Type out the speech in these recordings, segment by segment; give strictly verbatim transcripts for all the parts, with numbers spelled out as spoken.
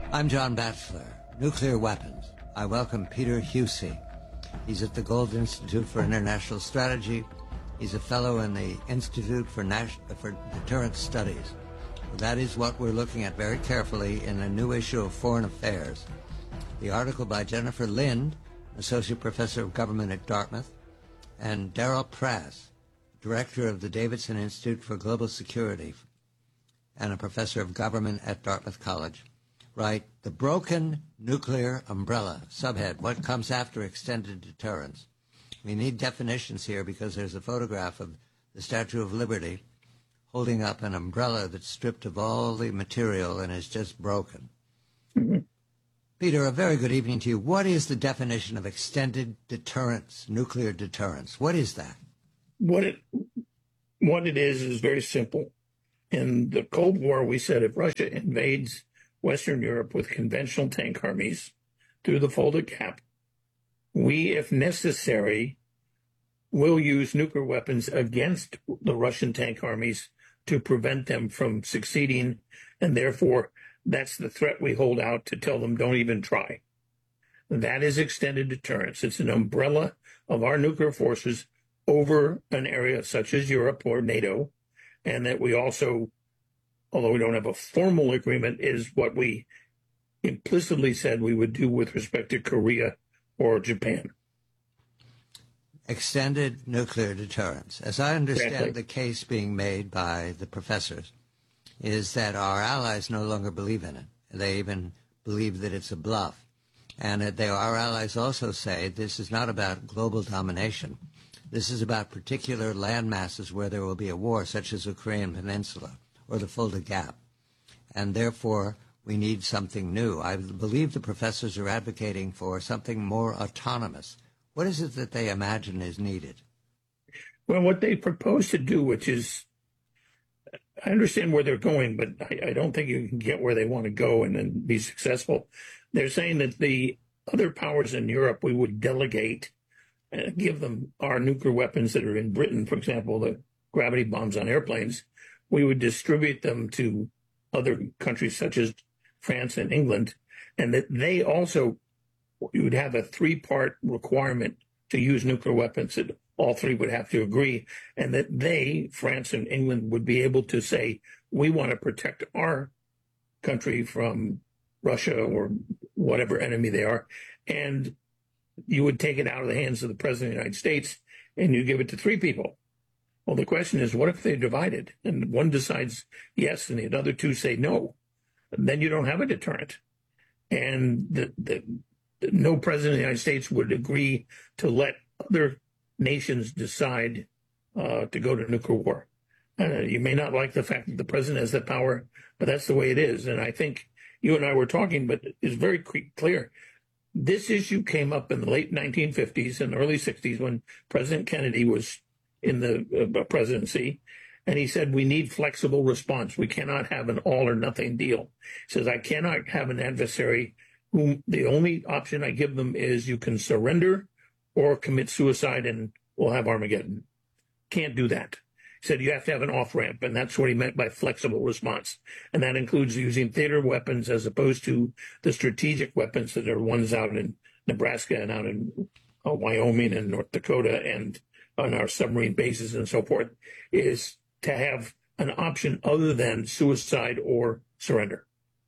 I'm John Batchelor. Nuclear weapons. I welcome Peter Husey. He's at the Gold Institute for International Strategy. He's a fellow in the Institute for, Nas- for Deterrence Studies. That is what we're looking at very carefully in a new issue of Foreign Affairs. The article by Jennifer Lind, Associate Professor of Government at Dartmouth, and Daryl Prass, Director of the Davidson Institute for Global Security and a Professor of Government at Dartmouth College. Right, the broken nuclear umbrella. Subhead, what comes after extended deterrence? We need definitions here because there's a photograph of the Statue of Liberty holding up an umbrella that's stripped of all the material and is just broken. Mm-hmm. Peter, a very good evening to you. What is the definition of extended deterrence, nuclear deterrence? What is that? What it, what it is is very simple. In the Cold War, we said if Russia invades Western Europe with conventional tank armies through the Fulda Gap, we, if necessary, will use nuclear weapons against the Russian tank armies to prevent them from succeeding, and therefore that's the threat we hold out to tell them don't even try. That is extended deterrence. It's an umbrella of our nuclear forces over an area such as Europe or NATO, and that we also, although we don't have a formal agreement, is what we implicitly said we would do with respect to Korea or Japan. Extended nuclear deterrence. As I understand Exactly. the case being made by the professors is that our allies no longer believe in it. They even believe that it's a bluff. And that they, our allies also say this is not about global domination. This is about particular land masses where there will be a war, such as the Korean Peninsula or the Fulda Gap. And therefore, we need something new. I believe the professors are advocating for something more autonomous. What is it that they imagine is needed? Well, what they propose to do, which is, I understand where they're going, but I, I don't think you can get where they want to go and then be successful. They're saying that the other powers in Europe, we would delegate, uh, give them our nuclear weapons that are in Britain, for example, the gravity bombs on airplanes. We would distribute them to other countries such as France and England, and that they also, you would have a three-part requirement to use nuclear weapons that all three would have to agree, and that they, France and England, would be able to say, we want to protect our country from Russia or whatever enemy they are, and you would take it out of the hands of the President of the United States and you give it to three people. Well, the question is, what if they're divided and one decides yes and the other two say no? Then you don't have a deterrent. And the, the, the, no president of the United States would agree to let other nations decide uh, to go to nuclear war. Uh, you may not like the fact that the president has that power, but that's the way it is. And I think you and I were talking, but it's very clear. This issue came up in the late nineteen fifties and early sixties when President Kennedy was in the uh, presidency. And he said, we need flexible response. We cannot have an all or nothing deal. He says, I cannot have an adversary whom the only option I give them is you can surrender or commit suicide and we'll have Armageddon. Can't do that. He said, you have to have an off-ramp. And that's what he meant by flexible response. And that includes using theater weapons as opposed to the strategic weapons that are ones out in Nebraska and out in uh, Wyoming and North Dakota and on our submarine bases and so forth, is to have an option other than suicide or surrender.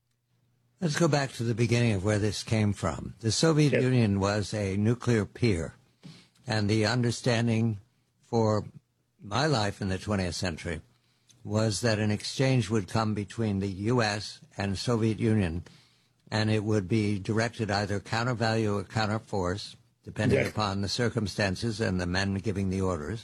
Let's go back to the beginning of where this came from. The Soviet Yep. Union was a nuclear peer, and the understanding for my life in the twentieth century was that an exchange would come between the U S and Soviet Union, and it would be directed either counter-value or counter-force, depending Yes. upon the circumstances and the men giving the orders,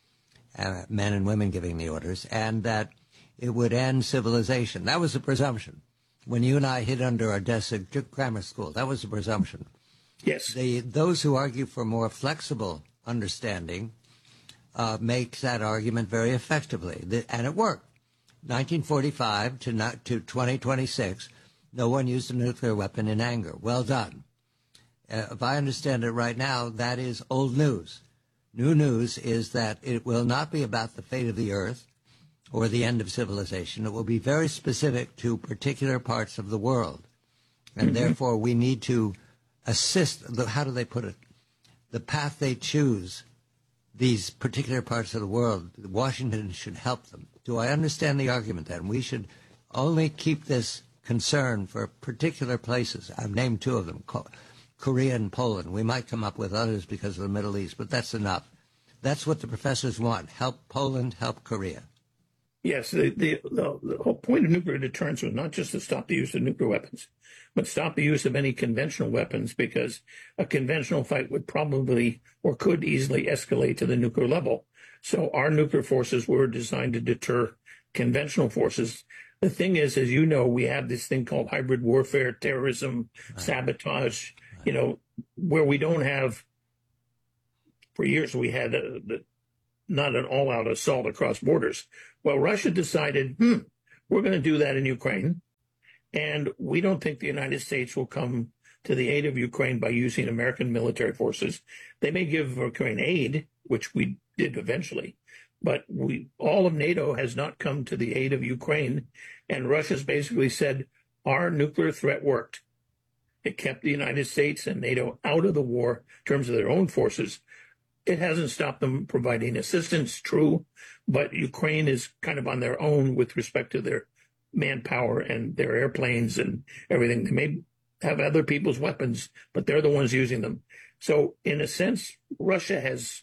uh, men and women giving the orders, and that it would end civilization. That was the presumption. When you and I hid under our desks at grammar school, that was the presumption. Yes. The, those who argue for more flexible understanding uh, make that argument very effectively, the, and it worked. nineteen forty-five to, not, to twenty twenty-six, no one used a nuclear weapon in anger. Well done. Uh, if I understand it right now, that is old news. New news is that it will not be about the fate of the Earth or the end of civilization. It will be very specific to particular parts of the world. And mm-hmm. therefore we need to assist, the, how do they put it, the path they choose, these particular parts of the world, Washington should help them. Do I understand the argument then? We should only keep this concern for particular places. I've named two of them, Korea and Poland. We might come up with others because of the Middle East, but that's enough. That's what the professors want. Help Poland, help Korea. Yes, the, the, the, the whole point of nuclear deterrence was not just to stop the use of nuclear weapons, but stop the use of any conventional weapons, because a conventional fight would probably or could easily escalate to the nuclear level. So our nuclear forces were designed to deter conventional forces. The thing is, as you know, we have this thing called hybrid warfare, terrorism, right. sabotage, right. you know, where we don't have, for years we had a, the, not an all-out assault across borders. Well, Russia decided, hmm, we're going to do that in Ukraine, and we don't think the United States will come to the aid of Ukraine by using American military forces. They may give Ukraine aid, which we did eventually, but we all of NATO has not come to the aid of Ukraine, and Russia's basically said our nuclear threat worked. It kept the United States and NATO out of the war in terms of their own forces. It hasn't stopped them providing assistance, true, but Ukraine is kind of on their own with respect to their manpower and their airplanes and everything. They may have other people's weapons, but they're the ones using them. So in a sense, Russia has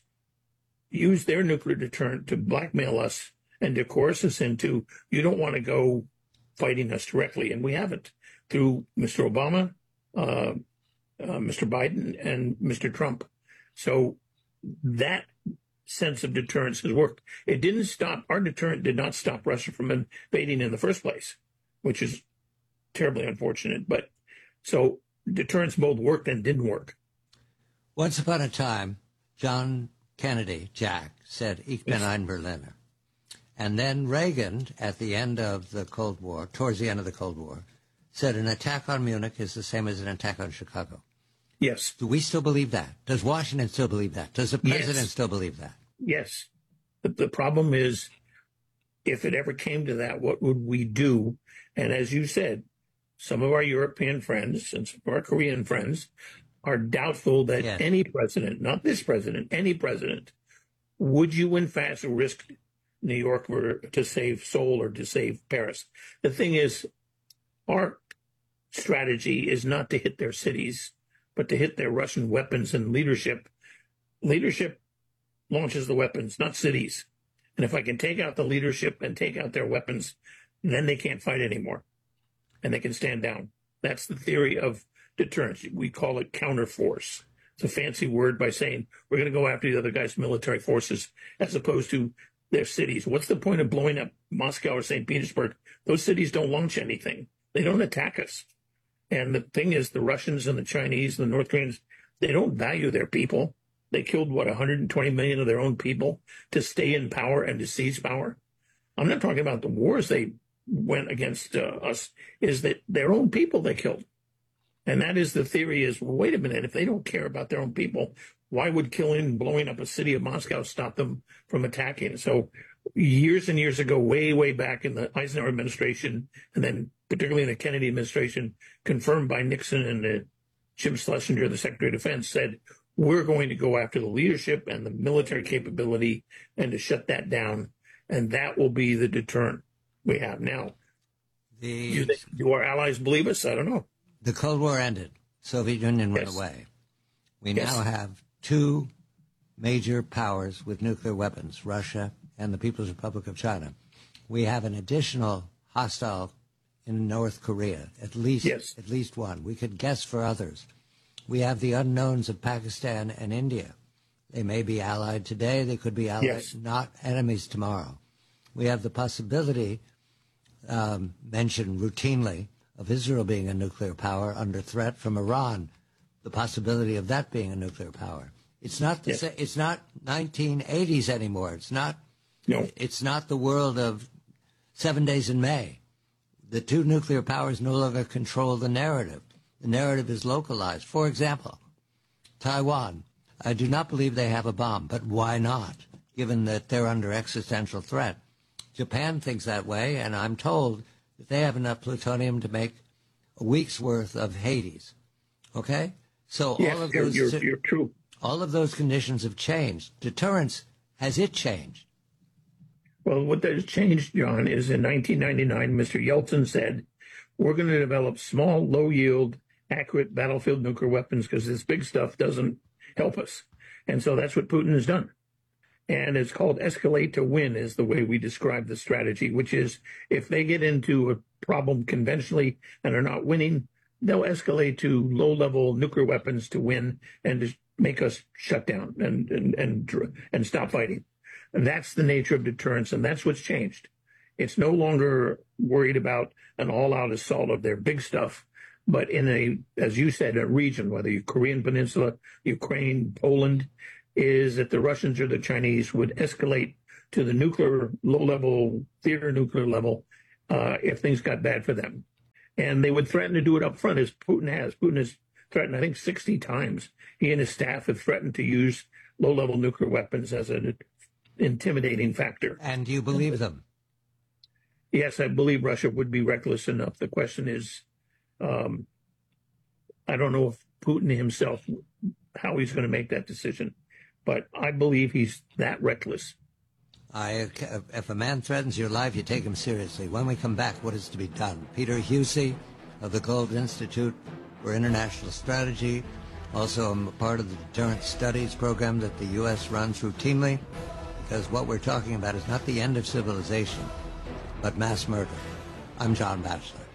used their nuclear deterrent to blackmail us and to coerce us into, you don't want to go fighting us directly. And we haven't, through Mister Obama, uh, uh, Mister Biden, and Mister Trump. So that sense of deterrence has worked. It didn't stop, our deterrent did not stop Russia from invading in the first place, which is terribly unfortunate. But so deterrence both worked and didn't work. Once upon a time, John Kennedy, Jack, said, Ich bin ein Berliner. And then Reagan, at the end of the Cold War, towards the end of the Cold War, said an attack on Munich is the same as an attack on Chicago. Yes. Do we still believe that? Does Washington still believe that? Does the president yes. still believe that? Yes. The, the problem is, if it ever came to that, what would we do? And as you said, some of our European friends and some of our Korean friends are doubtful that yes. any president, not this president, any president, would you in fact risk New York for, to save Seoul or to save Paris? The thing is, our strategy is not to hit their cities, but to hit their Russian weapons and leadership. Leadership launches the weapons, not cities. And if I can take out the leadership and take out their weapons, then they can't fight anymore. And they can stand down. That's the theory of deterrence. We call it counterforce. It's a fancy word by saying we're going to go after the other guy's military forces as opposed to their cities. What's the point of blowing up Moscow or Saint Petersburg? Those cities don't launch anything. They don't attack us. And the thing is, the Russians and the Chinese and the North Koreans, they don't value their people. They killed, what, one hundred twenty million of their own people to stay in power and to seize power. I'm not talking about the wars they went against uh, us, is that their own people they killed. And that is the theory is, well, wait a minute, if they don't care about their own people, why would killing and blowing up a city of Moscow stop them from attacking? So years and years ago, way, way back in the Eisenhower administration, and then particularly in the Kennedy administration, confirmed by Nixon and uh, Jim Schlesinger, the Secretary of Defense, said, we're going to go after the leadership and the military capability and to shut that down. And that will be the deterrent we have now. The, do, they, do our allies believe us? I don't know. The Cold War ended. Soviet Union went yes. away. We yes. now have two major powers with nuclear weapons, Russia and the People's Republic of China. We have an additional hostile in North Korea, at least yes. at least one. We could guess for others. We have the unknowns of Pakistan and India. They may be allied today. They could be allied, yes. not enemies tomorrow. We have the possibility, um, mentioned routinely, of Israel being a nuclear power under threat from Iran. The possibility of that being a nuclear power. It's not the yes. sa- it's not nineteen eighties anymore. It's not. No. It's not the world of Seven Days in May. The two nuclear powers no longer control the narrative. The narrative is localized. For example, Taiwan. I do not believe they have a bomb, but why not, given that they're under existential threat? Japan thinks that way, and I'm told that they have enough plutonium to make a week's worth of Hades. Okay? So Yes, all of you're, those you're, you're true. all of those conditions have changed. Deterrence, has it changed? Well, what has changed, John, is in nineteen ninety-nine, Mister Yeltsin said, we're going to develop small, low-yield, accurate battlefield nuclear weapons because this big stuff doesn't help us. And so that's what Putin has done. And it's called escalate to win is the way we describe the strategy, which is if they get into a problem conventionally and are not winning, they'll escalate to low-level nuclear weapons to win and to make us shut down and, and, and, and stop fighting. And that's the nature of deterrence, and that's what's changed. It's no longer worried about an all-out assault of their big stuff, but in a, as you said, a region, whether you Korean Peninsula, Ukraine, Poland, is that the Russians or the Chinese would escalate to the nuclear, low-level, theater nuclear level uh, if things got bad for them. And they would threaten to do it up front, as Putin has. Putin has threatened, I think, sixty times. He and his staff have threatened to use low-level nuclear weapons as an intimidating factor. And do you believe them? Yes, I believe Russia would be reckless enough. The question is, um, I don't know if Putin himself, how he's going to make that decision. But I believe he's that reckless. I, if a man threatens your life, you take him seriously. When we come back, what is to be done? Peter Husey of the Gold Institute for International Strategy. Also, I'm a part of the Deterrence Studies program that the U S runs routinely, because what we're talking about is not the end of civilization, but mass murder. I'm John Batchelor.